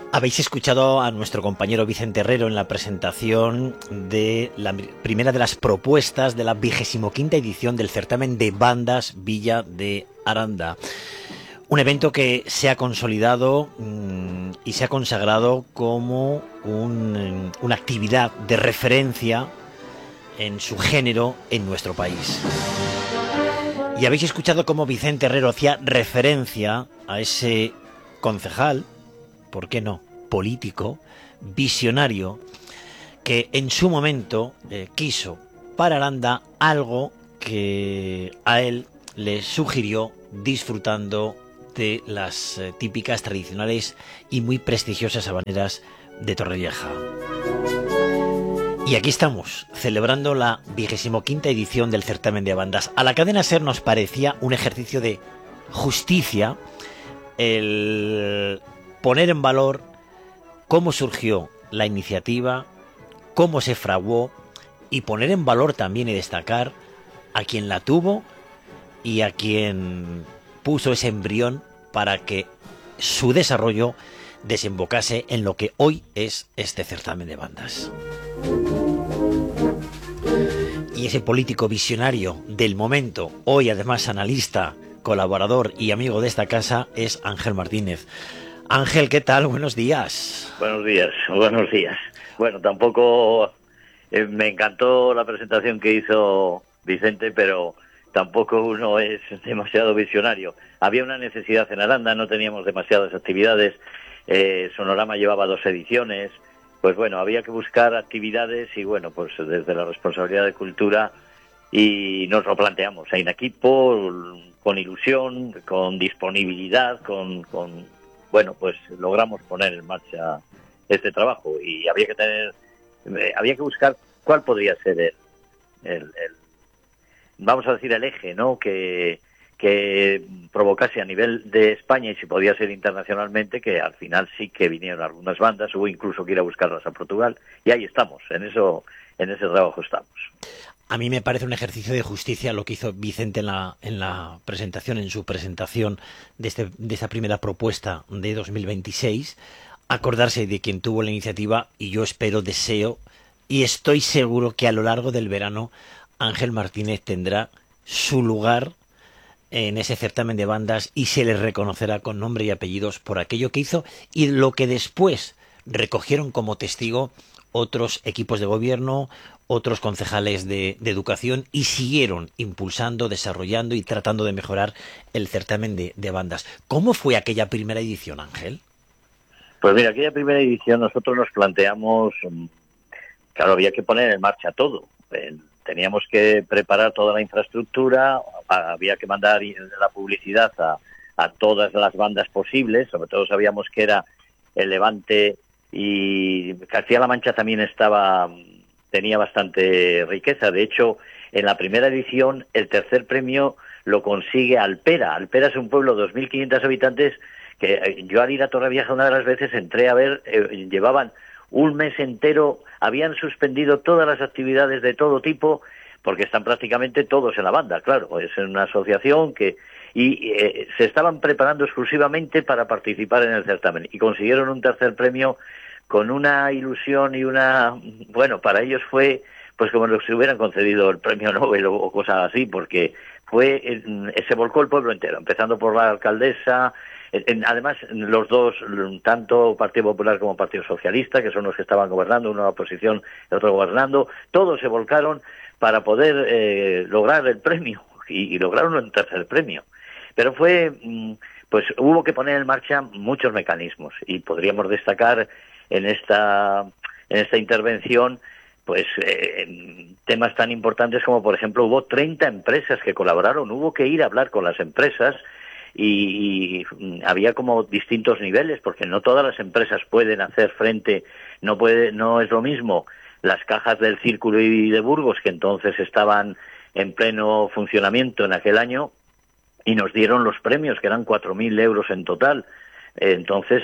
Habéis escuchado a nuestro compañero Vicente Herrero en la presentación de la primera de las propuestas de la 25ª edición del certamen de bandas Villa de Aranda. Un evento que se ha consolidado y se ha consagrado como una actividad de referencia en su género en nuestro país. Y habéis escuchado cómo Vicente Herrero hacía referencia a ese concejal, ¿por qué no?, político, visionario, que en su momento quiso para Aranda algo que a él le sugirió disfrutando de las típicas, tradicionales y muy prestigiosas habaneras de Torrevieja. Y aquí estamos, celebrando la 25ª edición del certamen de bandas. A la cadena SER nos parecía un ejercicio de justicia el poner en valor cómo surgió la iniciativa, cómo se fraguó, y poner en valor también y destacar a quien la tuvo y a quien puso ese embrión para que su desarrollo desembocase en lo que hoy es este certamen de bandas. Y ese político visionario del momento, hoy además analista, colaborador y amigo de esta casa, es Ángel Martínez. Ángel, ¿qué tal? Buenos días. Buenos días, buenos días. Bueno, tampoco me encantó la presentación que hizo Vicente, pero tampoco uno es demasiado visionario. Había una necesidad en Aranda, no teníamos demasiadas actividades, Sonorama llevaba 2 ediciones, pues bueno, había que buscar actividades y bueno, pues desde la responsabilidad de cultura y nos lo planteamos en equipo, con ilusión, con disponibilidad, bueno, pues logramos poner en marcha este trabajo y había que buscar cuál podría ser el vamos a decir el eje, ¿no? Que provocase a nivel de España y si podía ser internacionalmente, que al final sí que vinieron algunas bandas, hubo incluso que ir a buscarlas a Portugal y ahí estamos, en ese trabajo estamos. A mí me parece un ejercicio de justicia lo que hizo Vicente en la presentación, en su presentación de esta primera propuesta de 2026, acordarse de quien tuvo la iniciativa y yo deseo y estoy seguro que a lo largo del verano Ángel Martínez tendrá su lugar en ese certamen de bandas y se le reconocerá con nombre y apellidos por aquello que hizo y lo que después recogieron como testigo otros equipos de gobierno, otros concejales de educación y siguieron impulsando, desarrollando y tratando de mejorar el certamen de bandas. ¿Cómo fue aquella primera edición, Ángel? Pues mira, aquella primera edición nosotros nos planteamos, claro, había que poner en marcha todo. Teníamos que preparar toda la infraestructura, había que mandar la publicidad a todas las bandas posibles, sobre todo sabíamos que era el Levante y Castilla-La Mancha también tenía bastante riqueza. De hecho, en la primera edición el tercer premio lo consigue Alpera. Alpera es un pueblo de 2.500 habitantes que yo al ir a Torrevieja una de las veces entré a ver, llevaban un mes entero, habían suspendido todas las actividades de todo tipo, porque están prácticamente todos en la banda, claro, es una asociación se estaban preparando exclusivamente para participar en el certamen, y consiguieron un tercer premio con una ilusión bueno, para ellos fue pues como si hubieran concedido el premio Nobel o cosas así, porque se volcó el pueblo entero, empezando por la alcaldesa. Además, los dos, tanto Partido Popular como Partido Socialista, que son los que estaban gobernando, uno en la oposición, el otro gobernando, todos se volcaron para poder lograr el premio, y lograron un tercer premio. Pero pues hubo que poner en marcha muchos mecanismos, y podríamos destacar en esta intervención pues temas tan importantes como, por ejemplo, hubo 30 empresas que colaboraron, hubo que ir a hablar con las empresas y había como distintos niveles, porque no todas las empresas pueden hacer frente, no es lo mismo las cajas del Círculo y de Burgos, que entonces estaban en pleno funcionamiento en aquel año, y nos dieron los premios, que eran 4.000 euros en total. Entonces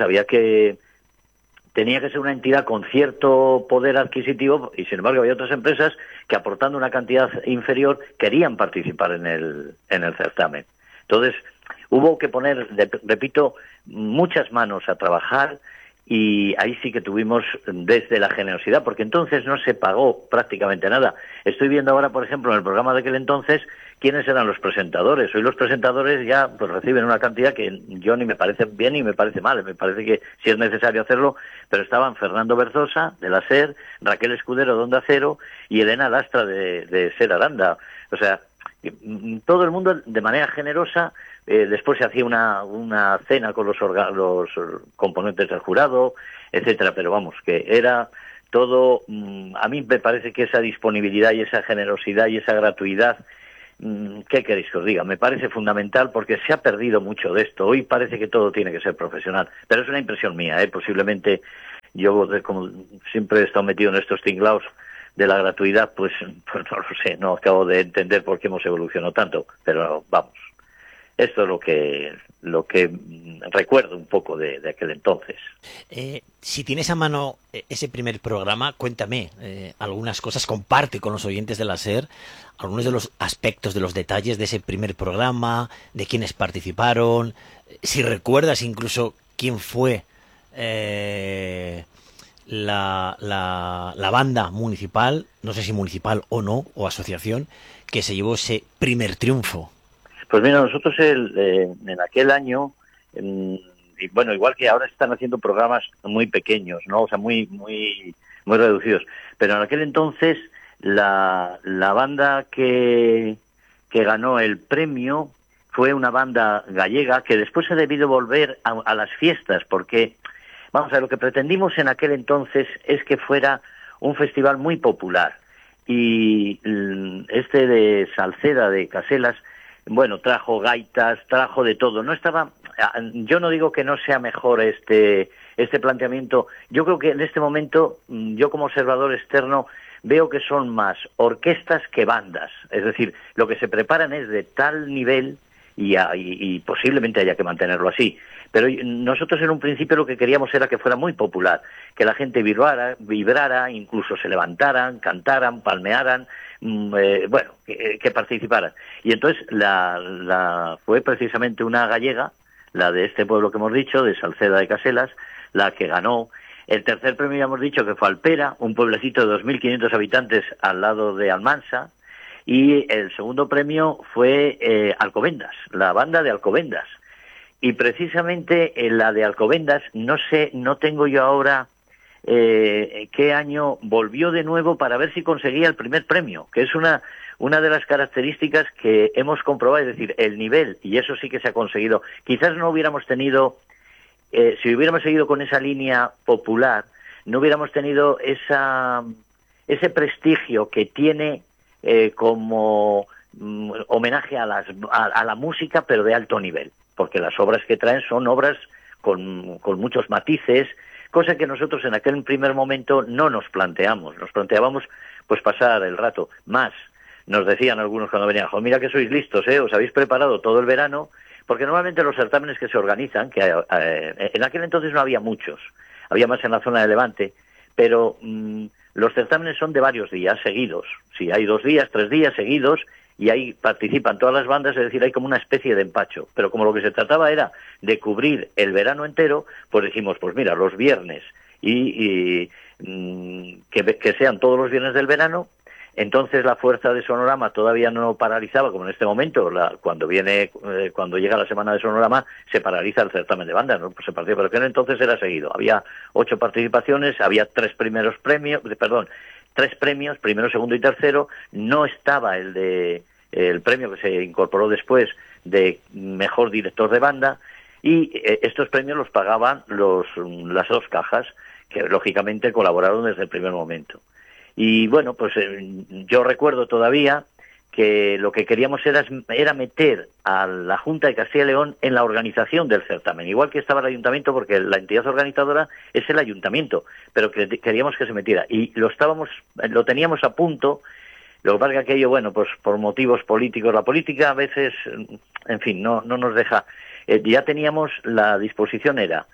tenía que ser una entidad con cierto poder adquisitivo, y sin embargo había otras empresas que, aportando una cantidad inferior, querían participar en el certamen. Entonces hubo que poner, repito, muchas manos a trabajar, y ahí sí que tuvimos desde la generosidad, porque entonces no se pagó prácticamente nada. Estoy viendo ahora, por ejemplo, en el programa de aquel entonces, quiénes eran los presentadores. Hoy los presentadores ya pues reciben una cantidad que yo ni me parece bien ni me parece mal. Me parece que sí es necesario hacerlo, pero estaban Fernando Berzosa, de la SER, Raquel Escudero, de Onda Cero, y Elena Lastra, de SER Aranda. O sea, todo el mundo de manera generosa. Después se hacía una cena con los componentes del jurado, etcétera, pero vamos, que era todo, a mí me parece que esa disponibilidad y esa generosidad y esa gratuidad, ¿qué queréis que os diga? Me parece fundamental porque se ha perdido mucho de esto. Hoy parece que todo tiene que ser profesional, pero es una impresión mía, posiblemente yo, como siempre he estado metido en estos tinglaos de la gratuidad, pues no lo sé, no acabo de entender por qué hemos evolucionado tanto, pero vamos. Esto es lo que recuerdo un poco de aquel entonces. Si tienes a mano ese primer programa, cuéntame algunas cosas, comparte con los oyentes de la SER algunos de los aspectos, de los detalles de ese primer programa, de quiénes participaron, si recuerdas incluso quién fue la banda municipal, no sé si municipal o no, o asociación, que se llevó ese primer triunfo. Pues mira, nosotros en aquel año, y bueno, igual que ahora se están haciendo programas muy pequeños, ¿no? O sea, muy reducidos. Pero en aquel entonces, la banda que ganó el premio fue una banda gallega que después ha debido volver a las fiestas, porque, vamos a ver, lo que pretendimos en aquel entonces es que fuera un festival muy popular. Y este de Salceda, de Caselas, bueno, trajo gaitas, trajo de todo. No estaba, yo no digo que no sea mejor este planteamiento. Yo creo que en este momento, yo como observador externo, veo que son más orquestas que bandas. Es decir, lo que se preparan es de tal nivel y posiblemente haya que mantenerlo así. Pero nosotros en un principio lo que queríamos era que fuera muy popular, que la gente vibrara, incluso se levantaran, cantaran, palmearan, bueno, que participaran. Y entonces fue precisamente una gallega, la de este pueblo que hemos dicho, de Salceda de Caselas, la que ganó. El tercer premio ya hemos dicho que fue Alpera, un pueblecito de 2.500 habitantes al lado de Almansa, y el segundo premio fue Alcobendas, la banda de Alcobendas. Y precisamente en la de Alcobendas, no tengo yo ahora qué año volvió de nuevo para ver si conseguía el primer premio, que es una de las características que hemos comprobado, es decir, el nivel, y eso sí que se ha conseguido. Quizás no hubiéramos tenido, si hubiéramos seguido con esa línea popular, no hubiéramos tenido ese prestigio que tiene como homenaje a la música, pero de alto nivel, porque las obras que traen son obras con muchos matices, cosa que nosotros en aquel primer momento no nos planteamos. Nos planteábamos pues pasar el rato. Más, nos decían algunos cuando venían, mira que sois listos, os habéis preparado todo el verano, porque normalmente los certámenes que se organizan, que en aquel entonces no había muchos, había más en la zona de Levante, pero los certámenes son de varios días seguidos. Sí, hay 2 días, 3 días seguidos, y ahí participan todas las bandas, es decir, hay como una especie de empacho. Pero como lo que se trataba era de cubrir el verano entero, pues dijimos, pues mira, los viernes que sean todos los viernes del verano. Entonces la fuerza de Sonorama todavía no paralizaba, como en este momento, cuando llega la semana de Sonorama, se paraliza el certamen de bandas, ¿no? Pues se participa, pero que entonces era seguido. Había 8 participaciones, había 3 premios, primero, segundo y tercero. No estaba el premio que se incorporó después de mejor director de banda, y estos premios los pagaban las 2 cajas, que lógicamente colaboraron desde el primer momento. Y bueno, pues yo recuerdo todavía que lo que queríamos era meter a la Junta de Castilla y León en la organización del certamen, igual que estaba el ayuntamiento, porque la entidad organizadora es el ayuntamiento, pero queríamos que se metiera, y lo teníamos a punto. Lo que pasa es que aquello, bueno, pues por motivos políticos, la política a veces, en fin, no nos deja. Ya teníamos, la disposición era,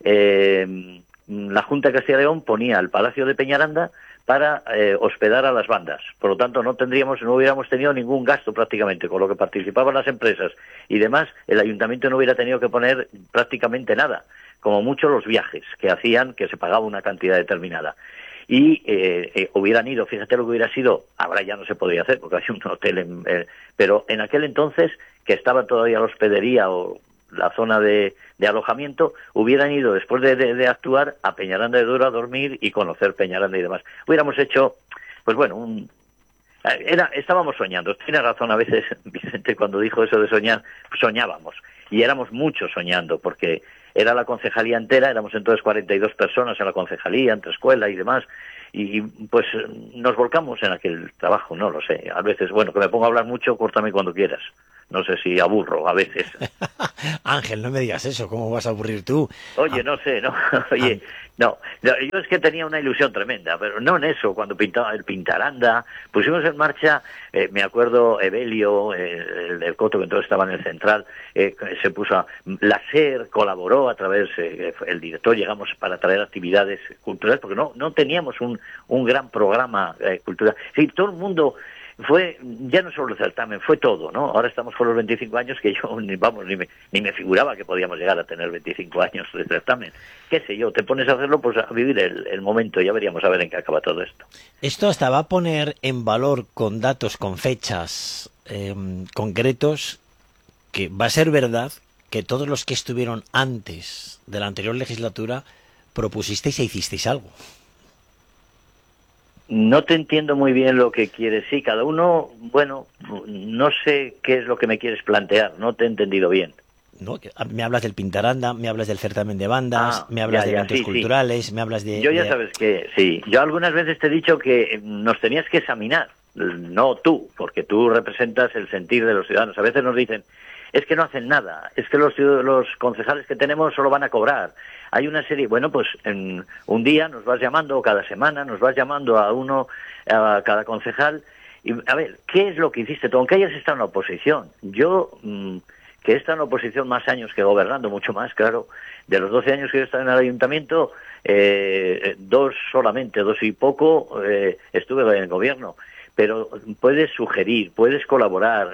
la Junta de Castilla y León ponía el Palacio de Peñaranda para hospedar a las bandas. Por lo tanto, no hubiéramos tenido ningún gasto prácticamente. Con lo que participaban las empresas y demás, el ayuntamiento no hubiera tenido que poner prácticamente nada. como mucho los viajes que hacían, que se pagaba una cantidad determinada. Y hubieran ido, fíjate lo que hubiera sido, ahora ya no se podía hacer porque hay un hotel, pero en aquel entonces, que estaba todavía la hospedería o la zona de alojamiento, hubieran ido después de actuar a Peñaranda de Duero a dormir y conocer Peñaranda y demás. Hubiéramos hecho, pues bueno, estábamos soñando. Tiene razón a veces Vicente cuando dijo eso de soñar, soñábamos. Y éramos muchos soñando, porque era la concejalía entera, éramos entonces 42 personas en la concejalía, entre escuela y demás, y pues nos volcamos en aquel trabajo, no lo sé. A veces, bueno, que me pongo a hablar mucho, córtame cuando quieras. No sé si aburro a veces. Ángel, no me digas eso, ¿cómo vas a aburrir tú? Oye, no sé, no, oye, no, yo es que tenía una ilusión tremenda, pero no en eso, cuando pintaba el Pintaranda, pusimos en marcha, me acuerdo, Evelio, el del Coto, que entonces estaba en el Central, se puso la SER, colaboró a través, el director, llegamos para traer actividades culturales, porque no teníamos un gran programa cultural. Sí, todo el mundo... Fue, ya no solo el certamen, fue todo, ¿no? Ahora estamos con los 25 años que yo, ni me figuraba que podíamos llegar a tener 25 años de certamen. Qué sé yo, te pones a hacerlo, pues a vivir el momento, ya veríamos a ver en qué acaba todo esto. Esto hasta va a poner en valor con datos, con fechas concretos, que va a ser verdad que todos los que estuvieron antes de la anterior legislatura propusisteis e hicisteis algo. No te entiendo muy bien lo que quieres. Sí, cada uno, bueno, no sé qué es lo que me quieres plantear, no te he entendido bien. ¿No? Me hablas del Pintaranda, me hablas del certamen de bandas, me hablas de eventos culturales, me hablas de... Yo ya sabes que, sí, yo algunas veces te he dicho que nos tenías que examinar, no tú, porque tú representas el sentir de los ciudadanos. A veces nos dicen, es que no hacen nada, es que los concejales que tenemos solo van a cobrar. Hay una serie, bueno, pues en un día nos vas llamando, o cada semana nos vas llamando a cada concejal, y a ver, ¿qué es lo que hiciste tú? Aunque hayas estado en la oposición. Yo, que he estado en la oposición más años que gobernando, mucho más, claro, de los 12 años que he estado en el ayuntamiento, 2 y poco, estuve en el gobierno. Pero puedes sugerir, puedes colaborar.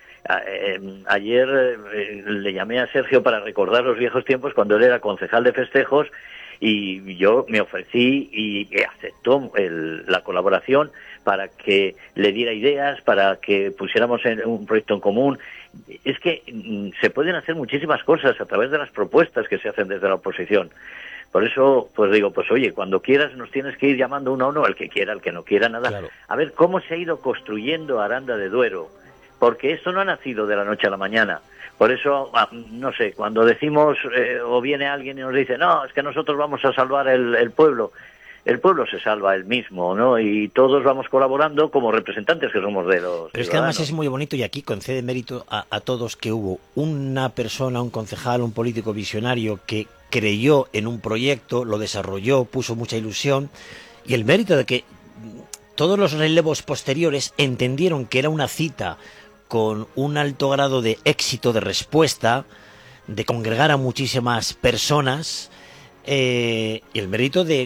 Ayer le llamé a Sergio para recordar los viejos tiempos cuando él era concejal de festejos y yo me ofrecí y aceptó la colaboración para que le diera ideas, para que pusiéramos en un proyecto en común. Es que se pueden hacer muchísimas cosas a través de las propuestas que se hacen desde la oposición. Por eso, pues digo, pues oye, cuando quieras nos tienes que ir llamando uno a uno, el que quiera, el que no quiera, nada. Claro. A ver cómo se ha ido construyendo Aranda de Duero. Porque esto no ha nacido de la noche a la mañana. Por eso, no sé, cuando decimos o viene alguien y nos dice, no, es que nosotros vamos a salvar el pueblo se salva él mismo, ¿no? Y todos vamos colaborando como representantes que somos de los Pero es que además es muy bonito y aquí concede mérito a todos que hubo una persona, un concejal, un político visionario que creyó en un proyecto, lo desarrolló, puso mucha ilusión y el mérito de que todos los relevos posteriores entendieron que era una cita con un alto grado de éxito, de respuesta, de congregar a muchísimas personas, y el mérito de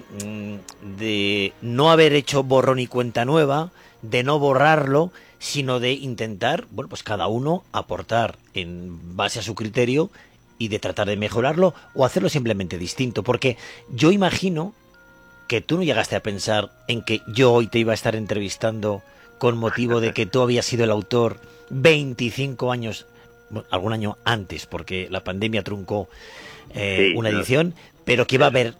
no haber hecho borrón y cuenta nueva, de no borrarlo, sino de intentar, bueno, pues cada uno aportar en base a su criterio y de tratar de mejorarlo o hacerlo simplemente distinto, porque yo imagino que tú no llegaste a pensar en que yo hoy te iba a estar entrevistando con motivo de que tú habías sido el autor 25 años, bueno, algún año antes, porque la pandemia truncó una edición, pero que iba a haber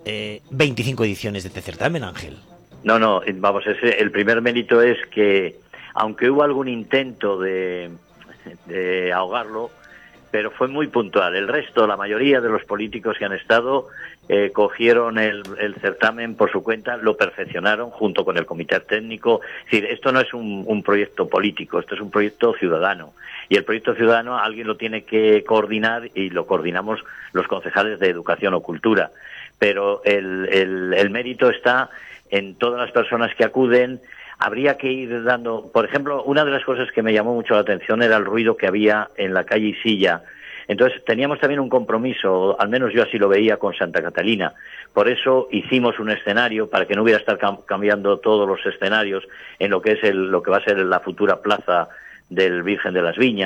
25 ediciones de este certamen, Ángel. No, vamos, el primer mérito es que, aunque hubo algún intento de ahogarlo, pero fue muy puntual. El resto, la mayoría de los políticos que han estado, cogieron el certamen por su cuenta, lo perfeccionaron junto con el comité técnico. Es decir, esto no es un proyecto político, esto es un proyecto ciudadano. Y el proyecto ciudadano alguien lo tiene que coordinar y lo coordinamos los concejales de Educación o Cultura. Pero el mérito está en todas las personas que acuden. Habría que ir dando, por ejemplo, una de las cosas que me llamó mucho la atención era el ruido que había en la calle Isilla. Entonces teníamos también un compromiso, al menos yo así lo veía, con Santa Catalina. Por eso hicimos un escenario para que no hubiera que estar cambiando todos los escenarios en lo que es lo que va a ser la futura plaza del Virgen de las Viñas.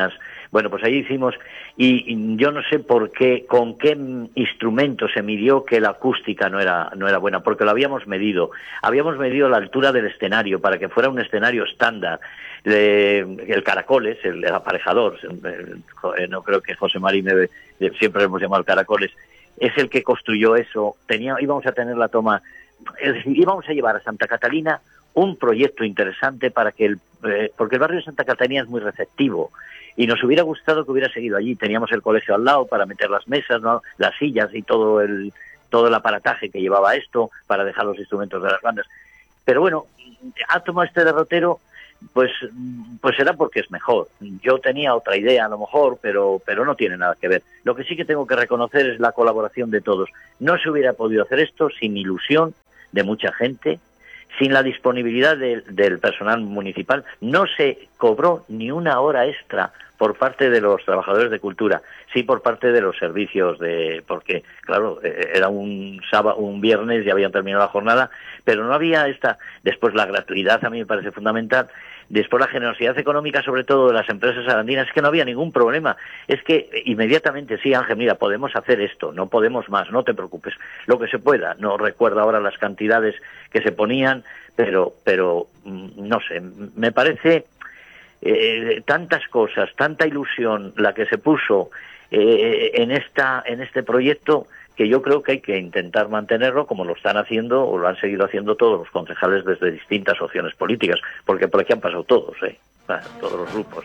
Bueno, pues ahí hicimos, y yo no sé por qué, con qué instrumento se midió que la acústica no era buena, porque lo habíamos medido la altura del escenario para que fuera un escenario estándar. El Caracoles, el aparejador, no creo que José Mari siempre hemos llamado Caracoles, es el que construyó eso. Íbamos a tener la toma, es decir, íbamos a llevar a Santa Catalina un proyecto interesante para que porque el barrio de Santa Catalina es muy receptivo y nos hubiera gustado que hubiera seguido allí. Teníamos el colegio al lado para meter las mesas, ¿no?, las sillas y todo el aparataje que llevaba esto para dejar los instrumentos de las bandas. Pero bueno, ha tomado este derrotero, pues será porque es mejor. Yo tenía otra idea a lo mejor, pero no tiene nada que ver. Lo que sí que tengo que reconocer es la colaboración de todos. No se hubiera podido hacer esto sin ilusión de mucha gente, sin la disponibilidad del personal municipal. No se cobró ni una hora extra por parte de los trabajadores de cultura, sí por parte de los servicios porque claro, era un viernes, ya habían terminado la jornada, pero no había después la gratuidad a mí me parece fundamental, después la generosidad económica sobre todo de las empresas arandinas, es que no había ningún problema, es que inmediatamente, sí Ángel, mira, podemos hacer esto, no podemos más, no te preocupes, lo que se pueda, no recuerdo ahora las cantidades que se ponían, pero no sé, me parece tantas cosas, tanta ilusión la que se puso en este proyecto, que yo creo que hay que intentar mantenerlo como lo están haciendo o lo han seguido haciendo todos los concejales desde distintas opciones políticas, porque por aquí han pasado todos, todos los grupos.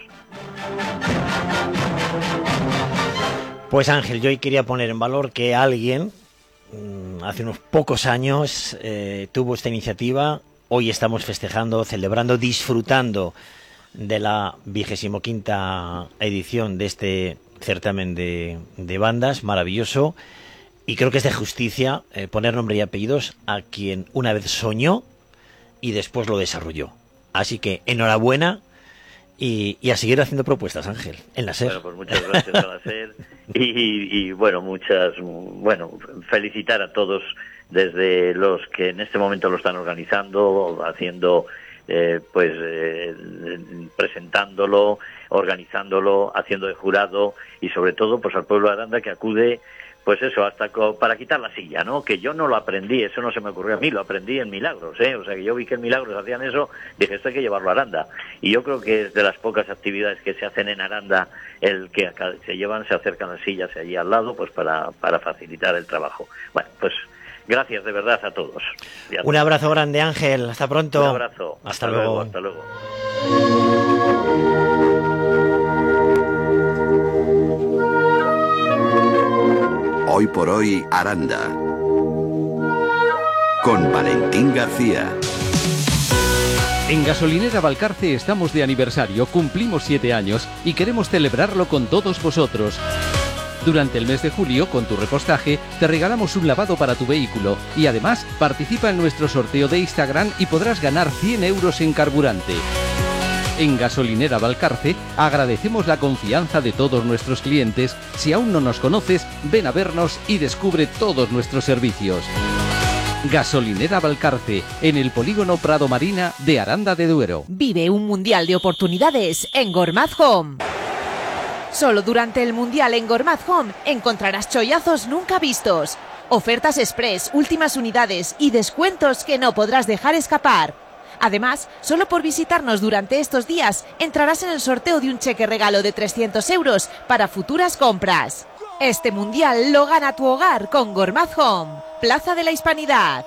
Pues Ángel, yo hoy quería poner en valor que alguien hace unos pocos años tuvo esta iniciativa. Hoy estamos festejando, celebrando, disfrutando de la 25ª edición de este certamen de bandas, maravilloso, y creo que es de justicia poner nombre y apellidos a quien una vez soñó y después lo desarrolló. Así que enhorabuena y a seguir haciendo propuestas, Ángel, en la SER. Bueno, pues muchas gracias a la SER y bueno, felicitar a todos desde los que en este momento lo están organizando, haciendo presentándolo, organizándolo, haciendo de jurado y sobre todo pues al pueblo de Aranda que acude pues eso, hasta para quitar la silla, ¿no? Que yo no lo aprendí, eso no se me ocurrió a mí, lo aprendí en Milagros, O sea, que yo vi que en Milagros hacían eso, dije, esto hay que llevarlo a Aranda. Y yo creo que es de las pocas actividades que se hacen en Aranda, el que se acercan las sillas allí al lado, pues para facilitar el trabajo. Bueno, pues gracias de verdad a todos. Un abrazo grande, Ángel. Hasta pronto. Un abrazo. Hasta luego. Hasta luego. Hoy por hoy, Aranda. Con Valentín García. En Gasolinera Valcarce estamos de aniversario, cumplimos 7 años y queremos celebrarlo con todos vosotros. Durante el mes de julio, con tu repostaje, te regalamos un lavado para tu vehículo y además participa en nuestro sorteo de Instagram y podrás ganar 100 euros en carburante. En Gasolinera Valcarce agradecemos la confianza de todos nuestros clientes. Si aún no nos conoces, ven a vernos y descubre todos nuestros servicios. Gasolinera Valcarce, en el polígono Prado Marina de Aranda de Duero. Vive un mundial de oportunidades en Gourmet Home. Solo durante el mundial en Gourmet Home encontrarás chollazos nunca vistos, ofertas express, últimas unidades y descuentos que no podrás dejar escapar. Además, solo por visitarnos durante estos días entrarás en el sorteo de un cheque regalo de 300 euros para futuras compras. Este mundial lo gana tu hogar con Gourmet Home, Plaza de la Hispanidad.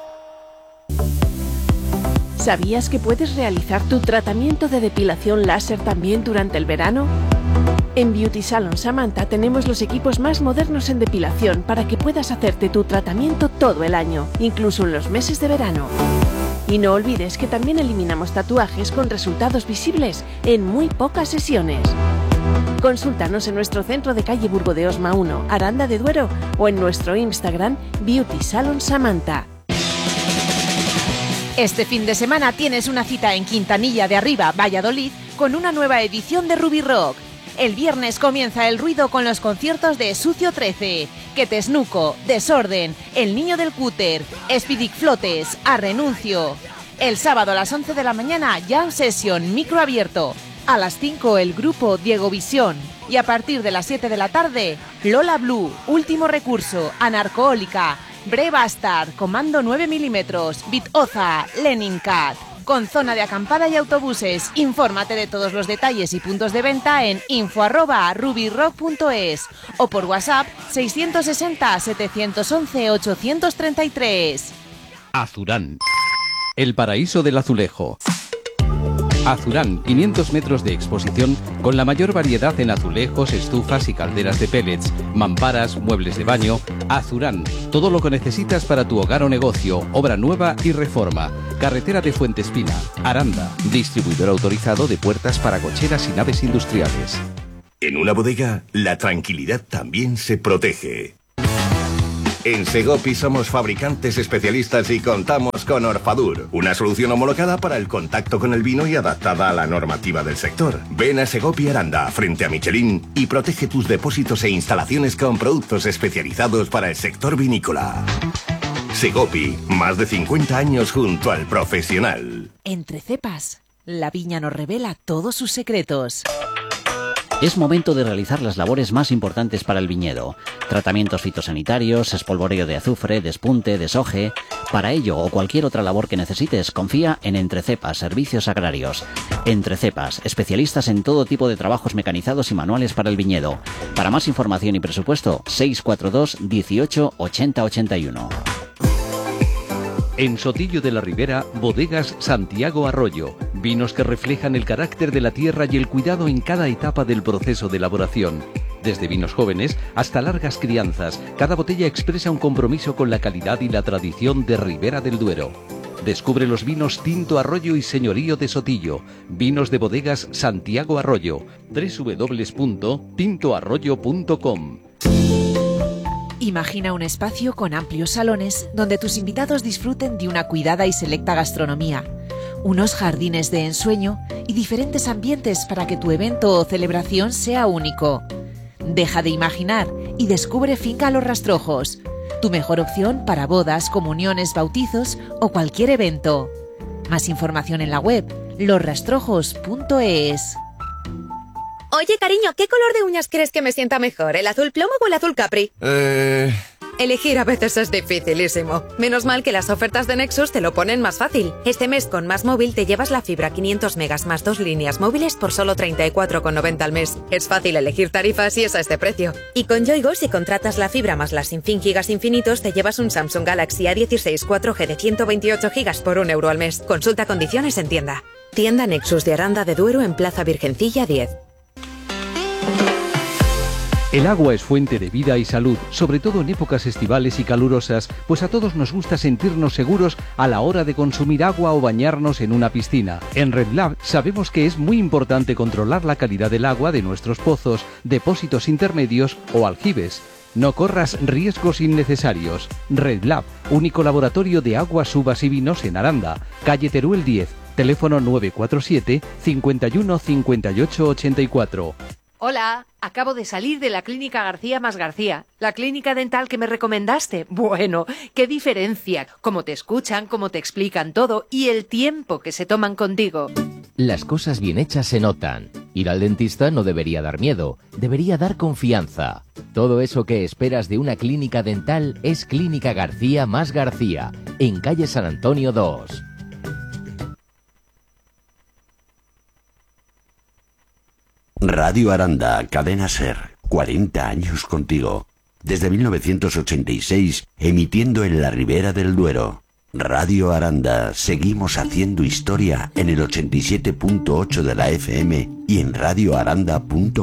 ¿Sabías que puedes realizar tu tratamiento de depilación láser también durante el verano? En Beauty Salon Samantha tenemos los equipos más modernos en depilación para que puedas hacerte tu tratamiento todo el año, incluso en los meses de verano. Y no olvides que también eliminamos tatuajes con resultados visibles en muy pocas sesiones. Consúltanos en nuestro centro de calle Burgo de Osma 1, Aranda de Duero, o en nuestro Instagram Beauty Salon Samantha. Este fin de semana tienes una cita en Quintanilla de Arriba, Valladolid, con una nueva edición de Ruby Rock. El viernes comienza el ruido con los conciertos de Sucio 13, Que te Snuco, Desorden, El Niño del Cúter, Speedic Flotes, A Renuncio. El sábado a las 11 de la mañana, Jam Session, micro abierto. A las 5 el grupo Diego Visión. Y a partir de las 7 de la tarde, Lola Blue, Último Recurso, Anarcoólica, Bre Bastard, Comando 9 milímetros, Bitoza, Lenin Cat. Con zona de acampada y autobuses. Infórmate de todos los detalles y puntos de venta en info@rubyrock.es o por WhatsApp 660 711 833. Azurán, el paraíso del azulejo. Azurán, 500 metros de exposición con la mayor variedad en azulejos, estufas y calderas de pellets, mamparas, muebles de baño. Azurán, todo lo que necesitas para tu hogar o negocio, obra nueva y reforma. Carretera de Fuentespina, Aranda, distribuidor autorizado de puertas para cocheras y naves industriales. En una bodega, la tranquilidad también se protege. En Segopi somos fabricantes especialistas y contamos con Orfadur, una solución homologada para el contacto con el vino y adaptada a la normativa del sector. Ven a Segopi Aranda, frente a Michelin, y protege tus depósitos e instalaciones con productos especializados para el sector vinícola. Segopi, más de 50 años junto al profesional. Entre cepas, la viña nos revela todos sus secretos. Es momento de realizar las labores más importantes para el viñedo. Tratamientos fitosanitarios, espolvoreo de azufre, despunte, desoje. Para ello o cualquier otra labor que necesites, confía en Entre Cepas Servicios Agrarios. Entre Cepas, especialistas en todo tipo de trabajos mecanizados y manuales para el viñedo. Para más información y presupuesto, 642 18 80 81. En Sotillo de la Ribera, Bodegas Santiago Arroyo. Vinos que reflejan el carácter de la tierra y el cuidado en cada etapa del proceso de elaboración. Desde vinos jóvenes hasta largas crianzas, cada botella expresa un compromiso con la calidad y la tradición de Ribera del Duero. Descubre los vinos Tinto Arroyo y Señorío de Sotillo. Vinos de Bodegas Santiago Arroyo. www.tintoarroyo.com. Imagina un espacio con amplios salones donde tus invitados disfruten de una cuidada y selecta gastronomía, unos jardines de ensueño y diferentes ambientes para que tu evento o celebración sea único. Deja de imaginar y descubre Finca Los Rastrojos, tu mejor opción para bodas, comuniones, bautizos o cualquier evento. Más información en la web losrastrojos.es. Oye, cariño, ¿qué color de uñas crees que me sienta mejor? ¿El azul plomo o el azul capri? Elegir a veces es dificilísimo. Menos mal que las ofertas de Nexus te lo ponen más fácil. Este mes con Más Móvil te llevas la fibra 500 megas más 2 líneas móviles por solo 34,90 al mes. Es fácil elegir tarifas y es a este precio. Y con Yoigo, si contratas la fibra más las sin fin gigas infinitos, te llevas un Samsung Galaxy A16 4G de 128 gigas por €1 al mes. Consulta condiciones en tienda. Tienda Nexus de Aranda de Duero en Plaza Virgencilla 10. El agua es fuente de vida y salud, sobre todo en épocas estivales y calurosas, pues a todos nos gusta sentirnos seguros a la hora de consumir agua o bañarnos en una piscina. En RedLab sabemos que es muy importante controlar la calidad del agua de nuestros pozos, depósitos intermedios o aljibes. No corras riesgos innecesarios. RedLab, único laboratorio de aguas, uvas y vinos en Aranda, calle Teruel 10, teléfono 947 51 58 84. Hola, acabo de salir de la Clínica García más García, la clínica dental que me recomendaste. Bueno, qué diferencia, cómo te escuchan, cómo te explican todo y el tiempo que se toman contigo. Las cosas bien hechas se notan. Ir al dentista no debería dar miedo, debería dar confianza. Todo eso que esperas de una clínica dental es Clínica García más García, en calle San Antonio 2. Radio Aranda, Cadena Ser, 40 años contigo. Desde 1986, emitiendo en la Ribera del Duero. Radio Aranda, seguimos haciendo historia en el 87.8 de la FM y en radioaranda.com.